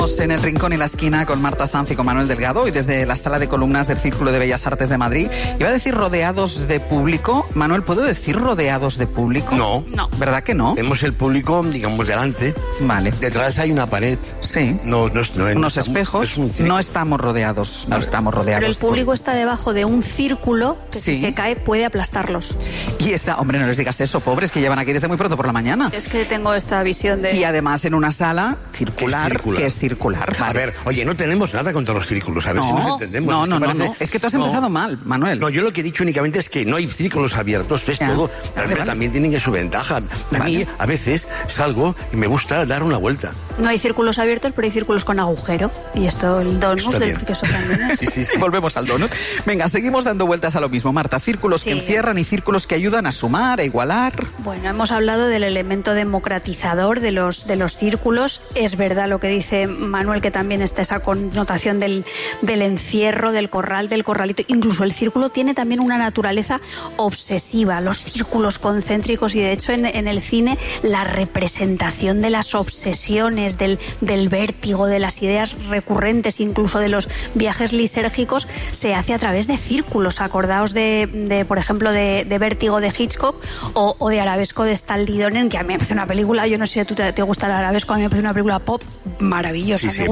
En el Rincón y la Esquina con Marta Sanz y con Manuel Delgado, y desde la sala de columnas del Círculo de Bellas Artes de Madrid. Iba a decir rodeados de público. Manuel, ¿puedo decir rodeados de público? No. ¿Verdad que no? Tenemos el público, digamos, delante. Vale. Detrás hay una pared. Sí. Unos espejos. No estamos rodeados. No estamos rodeados. Pero el público está debajo de un círculo que si se cae puede aplastarlos. Y está, hombre, no les digas eso, pobres, que llevan aquí desde muy pronto por la mañana. Es que tengo esta visión de... Y además en una sala circular, que es circular. Vale. A ver, oye, no tenemos nada contra los círculos, a ver si nos entendemos. No. Es que tú has empezado mal, Manuel. No, yo lo que he dicho únicamente es que no hay círculos abiertos, ves todo, pero también tienen su ventaja. A mí, a veces, salgo y me gusta dar una vuelta. No hay círculos abiertos, pero hay círculos con agujero. Y esto, el donut del queso también es. Sí. Volvemos al donut. Venga, seguimos dando vueltas a lo mismo, Marta. Círculos que encierran y círculos que ayudan a sumar, a igualar. Bueno, hemos hablado del elemento democratizador de los círculos. Es verdad lo que dice Manuel, que también está esa connotación del encierro, del corral, del corralito. Incluso el círculo tiene también una naturaleza obsesiva, los círculos concéntricos, y de hecho en el cine la representación de las obsesiones, del vértigo, de las ideas recurrentes, incluso de los viajes lisérgicos, se hace a través de círculos. Acordaos por ejemplo, de Vértigo de Hitchcock o de Arabesco de Stanley Donen, que a mí me parece una película, yo no sé si a tú te gusta el Arabesco, a mí me parece una película pop maravillosa. Sí.